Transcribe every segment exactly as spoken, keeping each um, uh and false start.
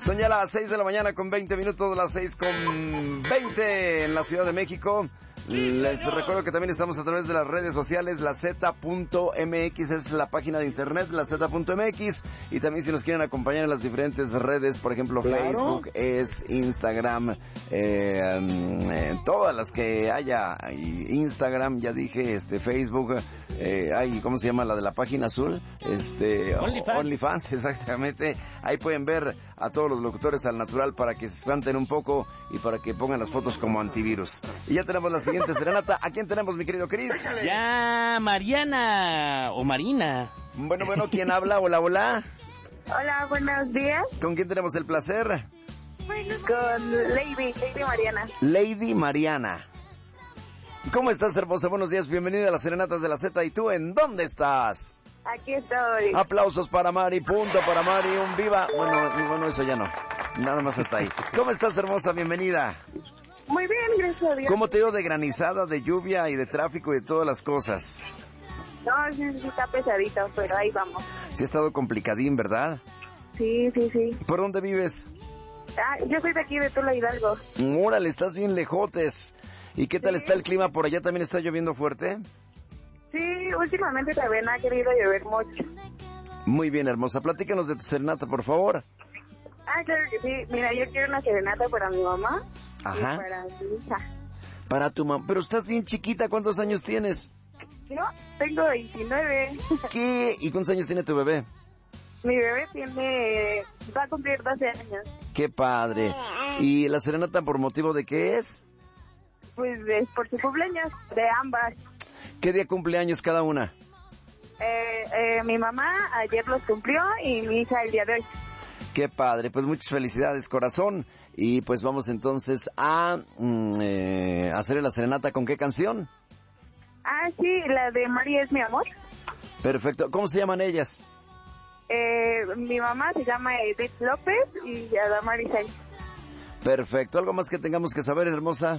Son ya las seis de la mañana con veinte minutos, las seis con veinte en la Ciudad de México. Les recuerdo que también estamos a través de las redes sociales, la Z punto M X es la página de internet, la Z punto M X, y también si nos quieren acompañar en las diferentes redes, por ejemplo, ¿claro? Facebook, es Instagram, eh, eh, todas las que haya, Instagram, ya dije, este, Facebook, eh, hay, ¿cómo se llama la de la página azul? Este, OnlyFans. OnlyFans, exactamente, ahí pueden ver a todos los locutores al natural para que se espanten un poco y para que pongan las fotos como antivirus. Y ya tenemos la siguiente serenata. ¿A quién tenemos, mi querido Chris? Ya, Mariana o Marina. Bueno, bueno, ¿quién habla? Hola, hola. Hola, buenos días. ¿Con quién tenemos el placer? Con Lady, Lady Mariana. Lady Mariana. ¿Cómo estás, hermosa? Buenos días, bienvenida a las serenatas de la Z. ¿Y tú en dónde estás? Aquí estoy. Aplausos para Mari, punto para Mari, un viva. Bueno, bueno, eso ya no. Nada más hasta ahí. ¿Cómo estás, hermosa? Bienvenida. Muy bien, gracias a Dios. ¿Cómo te dio de granizada, de lluvia y de tráfico y de todas las cosas? No, sí, sí está pesadito, pero ahí vamos. Sí ha estado complicadín, ¿verdad? Sí, sí, sí. ¿Por dónde vives? Ah, yo soy de aquí, de Tula Hidalgo. Órale, estás bien lejotes. ¿Y qué tal sí. está el clima por allá? ¿También está lloviendo fuerte? Sí, últimamente también ha querido llover mucho. Muy bien, hermosa. Platícanos de tu serenata, por favor. Ah, claro que sí. Mira, yo quiero una serenata para mi mamá. Ajá. Y para mi hija. Para tu mamá. Pero estás bien chiquita. ¿Cuántos años tienes? Yo tengo veintinueve. ¿Qué? ¿Y cuántos años tiene tu bebé? Mi bebé tiene... va a cumplir doce años. ¡Qué padre! ¿Y la serenata por motivo de qué es? Pues es por su cumpleaños, de ambas. ¿Qué día cumpleaños cada una? Eh, eh, mi mamá ayer los cumplió y mi hija el día de hoy. Qué padre, pues muchas felicidades, corazón. Y pues vamos entonces a mm, eh, hacer la serenata. ¿Con qué canción? Ah, sí, la de María es mi amor. Perfecto. ¿Cómo se llaman ellas? Eh, mi mamá se llama Edith López y Adamari Sainz. Perfecto. ¿Algo más que tengamos que saber, hermosa?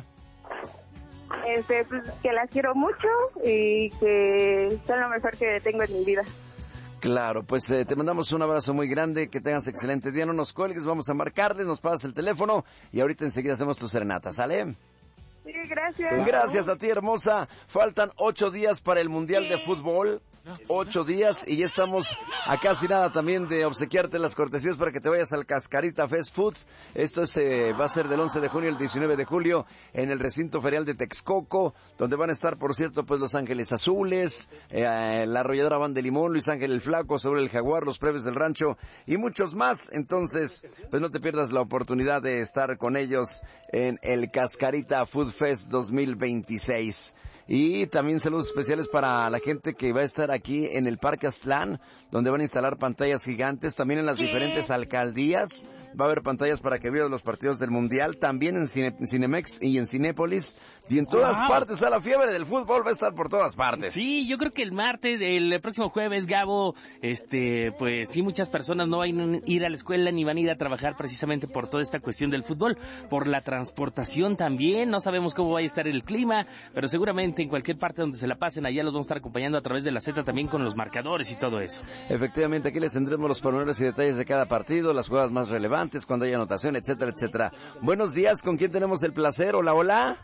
Este, pues, que las quiero mucho y que son lo mejor que tengo en mi vida. Claro, pues eh, te mandamos un abrazo muy grande, que tengas excelente día, no nos cuelgues, vamos a marcarles, nos pasas el teléfono y ahorita enseguida hacemos tu serenata, ¿sale? Sí, gracias. Gracias a ti, hermosa. Faltan ocho días para el Mundial de Fútbol. Ocho días y ya estamos a casi nada también de obsequiarte las cortesías para que te vayas al Cascarita Fast Food. Esto es, eh, va a ser del once de junio al diecinueve de julio en el recinto ferial de Texcoco, donde van a estar, por cierto, pues Los Ángeles Azules, eh, la Arrolladora Van de Limón, Luis Ángel el Flaco, Sobre el Jaguar, los Plebes del Rancho y muchos más. Entonces, pues no te pierdas la oportunidad de estar con ellos en el Cascarita Food Fest dos mil veintiséis. Y también saludos especiales para la gente que va a estar aquí en el Parque Aztlán, donde van a instalar pantallas gigantes, también en las diferentes alcaldías. Va a haber pantallas para que veas los partidos del Mundial, también en Cine, Cinemex y en Cinépolis, y en todas wow. partes. O sea, la fiebre del fútbol va a estar por todas partes. Sí, yo creo que el martes, el próximo jueves, Gabo, este, pues sí, muchas personas no van a ir a la escuela ni van a ir a trabajar precisamente por toda esta cuestión del fútbol, por la transportación también. No sabemos cómo va a estar el clima, pero seguramente en cualquier parte donde se la pasen, allá los vamos a estar acompañando a través de la Z también con los marcadores y todo eso. Efectivamente, aquí les tendremos los pormenores y detalles de cada partido, las jugadas más relevantes, cuando haya anotación, etcétera, etcétera. Buenos días, ¿con quién tenemos el placer? Hola, hola.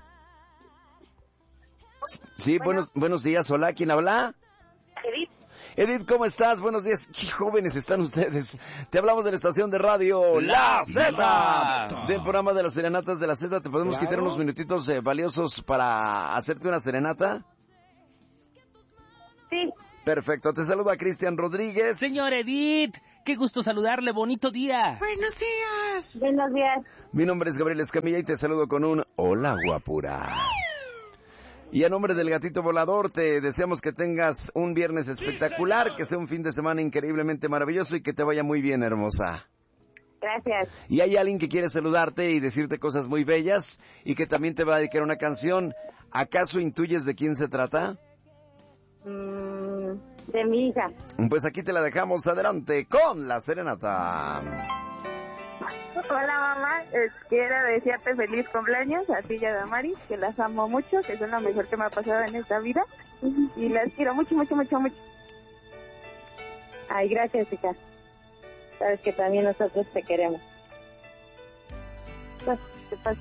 Sí, bueno. buenos, buenos días, hola, ¿quién habla? Edith. Edith, ¿cómo estás? Buenos días. ¡Qué jóvenes están ustedes! Te hablamos de la estación de radio La Z, del programa de las serenatas de la Z. ¿Te podemos claro. quitar unos minutitos eh, valiosos para hacerte una serenata? Sí. Perfecto, te saluda Cristian Rodríguez. Señor Edith, qué gusto saludarle, bonito día. Buenos días. Buenos días. Mi nombre es Gabriel Escamilla y te saludo con un hola guapura. Y a nombre del Gatito Volador te deseamos que tengas un viernes espectacular, que sea un fin de semana increíblemente maravilloso y que te vaya muy bien, hermosa. Gracias. Y hay alguien que quiere saludarte y decirte cosas muy bellas y que también te va a dedicar una canción. ¿Acaso intuyes de quién se trata? Mm, de mi hija. Pues aquí te la dejamos, adelante con la serenata. Hola mamá, eh, quiero desearte feliz cumpleaños a ti y a Damaris, que las amo mucho, que son lo mejor que me ha pasado en esta vida y las quiero mucho, mucho, mucho, mucho. Ay, gracias hija, sabes que también nosotros te queremos. ¿Qué pasa?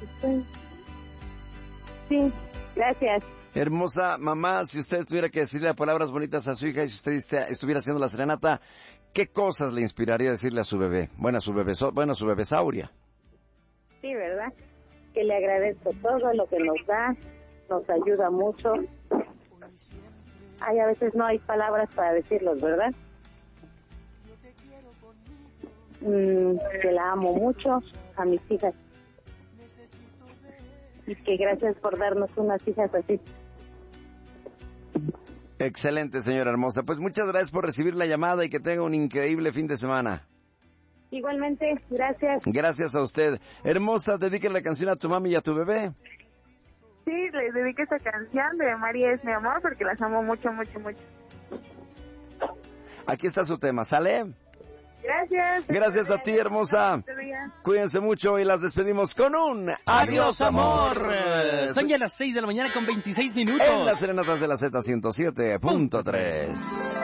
Sí, gracias. Hermosa mamá, si usted tuviera que decirle palabras bonitas a su hija y si usted estuviera haciendo la serenata, ¿qué cosas le inspiraría a decirle a su bebé? Bueno, a su bebé, bueno, a su bebé Sauria. Sí, ¿verdad? Que le agradezco todo lo que nos da, nos ayuda mucho. Ay, a veces no hay palabras para decirlos, ¿verdad? Mm, que la amo mucho, a mis hijas. Y que gracias por darnos unas hijas así. Excelente, señora hermosa. Pues muchas gracias por recibir la llamada y que tenga un increíble fin de semana. Igualmente, gracias. Gracias a usted. Hermosa, dedíquenle la canción a tu mami y a tu bebé. Sí, les dedico esta canción de María es mi amor porque las amo mucho, mucho, mucho. Aquí está su tema, ¿sale? Gracias. Gracias a ti, hermosa. Cuídense mucho y las despedimos con un adiós, amor. Son ya las seis de la mañana con veintiséis minutos. En las serenatas de la Z ciento siete punto tres.